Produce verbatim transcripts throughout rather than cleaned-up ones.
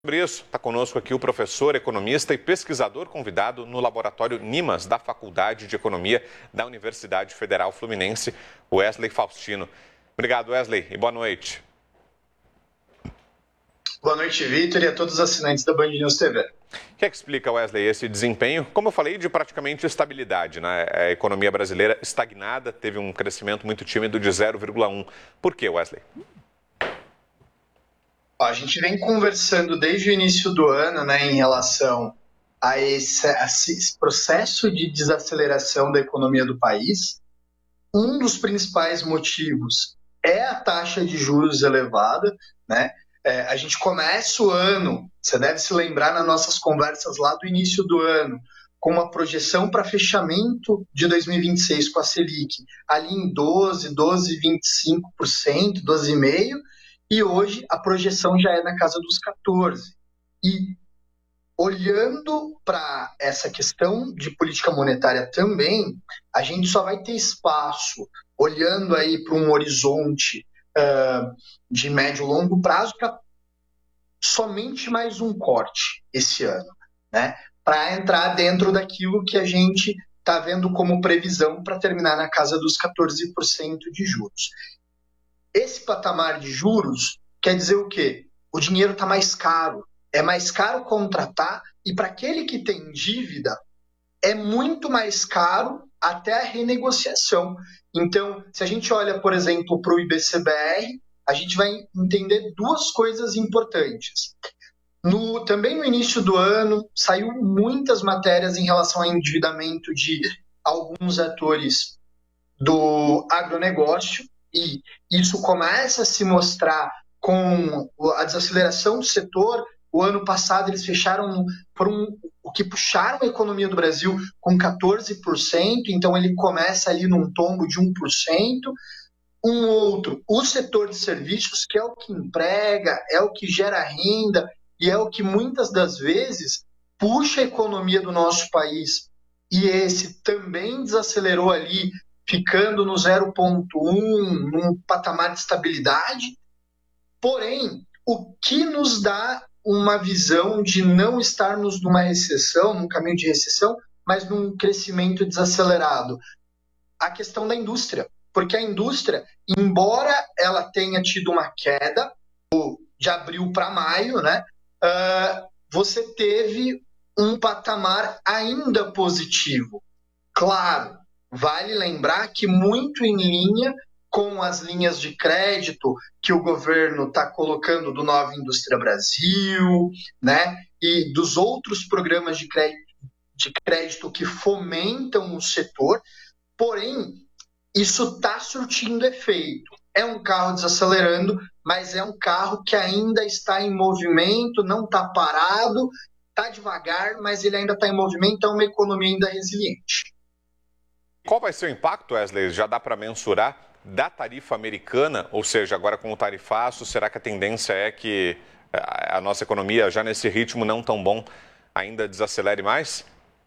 Sobre isso, está conosco aqui o professor, economista e pesquisador convidado no laboratório Nimas da Faculdade de Economia da Universidade Federal Fluminense, Wesley Faustino. Obrigado, Wesley, e boa noite. Boa noite, Vitor, e a todos os assinantes da Band News T V. O que é que explica, Wesley, esse desempenho, como eu falei, de praticamente estabilidade, né? A economia brasileira estagnada, teve um crescimento muito tímido de zero vírgula um. Por quê, Wesley? A gente vem conversando desde o início do ano, né, em relação a esse, a esse processo de desaceleração da economia do país. Um dos principais motivos é a taxa de juros elevada, né? É, a gente começa o ano, você deve se lembrar nas nossas conversas lá do início do ano, com uma projeção para fechamento de dois mil e vinte e seis com a Selic ali em doze, doze vírgula vinte e cinco por cento, doze vírgula cinco por cento, e hoje a projeção já é na casa dos quatorze por cento. E olhando para essa questão de política monetária também, a gente só vai ter espaço, olhando aí para um horizonte uh, de médio e longo prazo, para somente mais um corte esse ano, né? Para entrar dentro daquilo que a gente está vendo como previsão para terminar na casa dos quatorze por cento de juros. Esse patamar de juros quer dizer o quê? O dinheiro está mais caro, é mais caro contratar, e para aquele que tem dívida, é muito mais caro até a renegociação. Então, se a gente olha, por exemplo, para o I B C B R, a gente vai entender duas coisas importantes. No, também no início do ano, saiu muitas matérias em relação ao endividamento de alguns atores do agronegócio, e isso começa a se mostrar com a desaceleração do setor. O ano passado eles fecharam, foram o que puxaram a economia do Brasil com quatorze por cento, então ele começa ali num tombo de um por cento. Um outro, o setor de serviços, que é o que emprega, é o que gera renda e é o que muitas das vezes puxa a economia do nosso país. E esse também desacelerou ali, ficando no zero vírgula um, num patamar de estabilidade. Porém, o que nos dá uma visão de não estarmos numa recessão, num caminho de recessão, mas num crescimento desacelerado? A questão da indústria. Porque a indústria, embora ela tenha tido uma queda de abril para maio, né, uh, você teve um patamar ainda positivo. Claro, vale lembrar que muito em linha com as linhas de crédito que o governo está colocando do Nova Indústria Brasil, né, e dos outros programas de crédito, de crédito que fomentam o setor. Porém, isso está surtindo efeito. É um carro desacelerando, mas é um carro que ainda está em movimento, não está parado, está devagar, mas ele ainda está em movimento, é uma economia ainda resiliente. Qual vai ser o impacto, Wesley? Já dá para mensurar da tarifa americana? Ou seja, agora com o tarifaço, será que a tendência é que a nossa economia, já nesse ritmo não tão bom, ainda desacelere mais?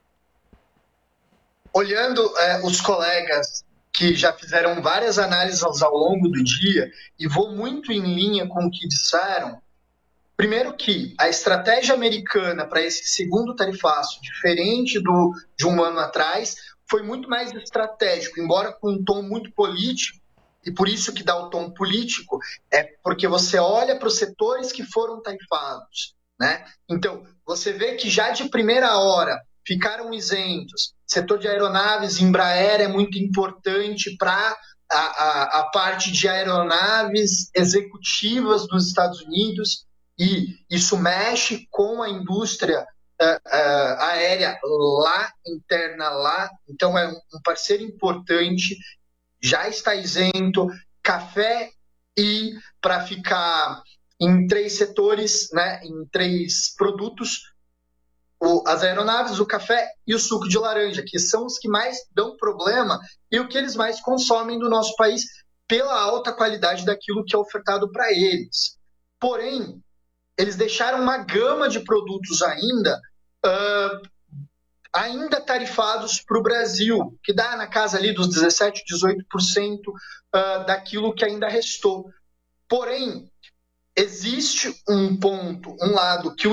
Olhando é, os colegas que já fizeram várias análises ao longo do dia, e vou muito em linha com o que disseram, primeiro que a estratégia americana para esse segundo tarifaço, diferente do, de um ano atrás, foi muito mais estratégico, embora com um tom muito político, e por isso que dá o tom político, é porque você olha para os setores que foram tarifados, né? Então, você vê que já de primeira hora ficaram isentos. Setor de aeronaves, Embraer é muito importante para a, a, a parte de aeronaves executivas dos Estados Unidos, e isso mexe com a indústria uh, uh, aérea lá, interna lá. Então é um parceiro importante, já está isento. Café, e para ficar em três setores, né, em três produtos, as aeronaves, o café e o suco de laranja, que são os que mais dão problema e o que eles mais consomem do nosso país pela alta qualidade daquilo que é ofertado para eles. Porém, eles deixaram uma gama de produtos ainda, uh, ainda tarifados para o Brasil, que dá na casa ali dos dezessete, dezoito por cento uh, daquilo que ainda restou. Porém, existe um ponto, um lado que o